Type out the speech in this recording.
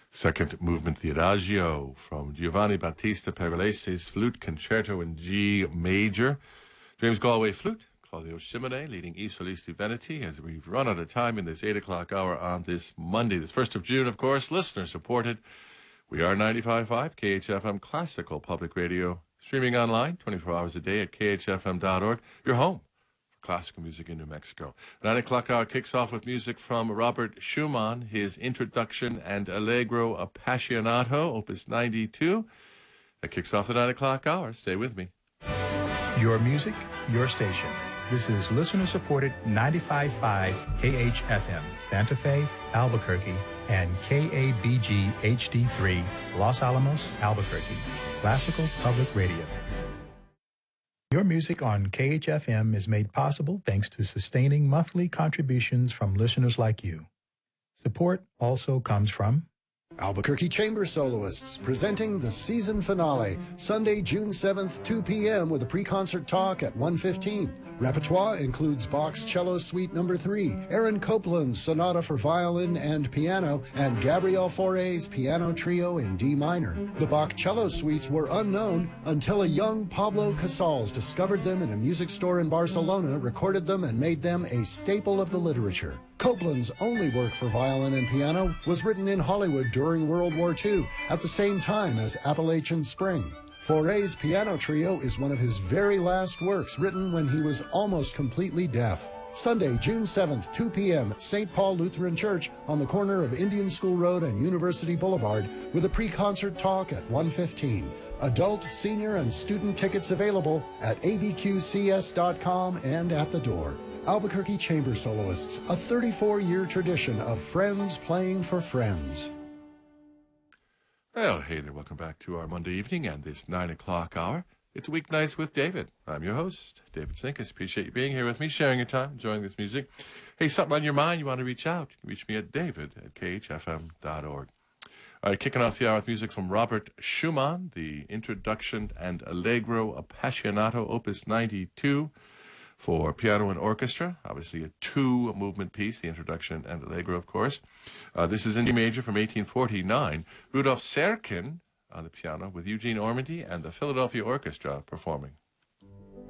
Second movement, the Adagio from Giovanni Battista Pergolesi's Flute Concerto in G major. James Galway flute, Claudio Simone leading I Solisti Veneti, as we've run out of time in this 8 o'clock hour on this Monday, this 1st of June, of course, listener supported. We are 95.5 KHFM Classical Public Radio, streaming online 24 hours a day at khfm.org. Your home for classical music in New Mexico. 9 o'clock hour kicks off with music from Robert Schumann, his Introduction and Allegro Appassionato, Opus 92. That kicks off the 9 o'clock hour. Stay with me. Your music, your station. This is listener-supported 95.5 KHFM, Santa Fe, Albuquerque, and KABG HD3, Los Alamos, Albuquerque. Classical Public Radio. Your music on KHFM is made possible thanks to sustaining monthly contributions from listeners like you. Support also comes from Albuquerque Chamber Soloists, presenting the season finale, Sunday, June 7th, 2 p.m. with a pre-concert talk at 1:15. Repertoire includes Bach's Cello Suite No. 3, Aaron Copland's Sonata for Violin and Piano, and Gabriel Fauré's Piano Trio in D minor. The Bach Cello Suites were unknown until a young Pablo Casals discovered them in a music store in Barcelona, recorded them, and made them a staple of the literature. Copland's only work for violin and piano was written in Hollywood during World War II, at the same time as Appalachian Spring. Fauré's Piano Trio is one of his very last works, written when he was almost completely deaf. Sunday, June 7th, 2 p.m. at St. Paul Lutheran Church on the corner of Indian School Road and University Boulevard, with a pre-concert talk at 1:15. Adult, senior, and student tickets available at abqcs.com and at the door. Albuquerque Chamber Soloists, a 34-year tradition of friends playing for friends. Well, hey there, welcome back to our Monday evening and this 9 o'clock hour. It's Weeknights with David. I'm your host, David Sinkus. Appreciate you being here with me, sharing your time, enjoying this music. Hey, something on your mind, you want to reach out, you can reach me at david@khfm.org. All right, kicking off the hour with music from Robert Schumann, the Introduction and Allegro Appassionato, Opus 92, for piano and orchestra, obviously a two-movement piece, the Introduction and Allegro, of course. This is in D major from 1849. Rudolf Serkin on the piano with Eugene Ormandy and the Philadelphia Orchestra performing.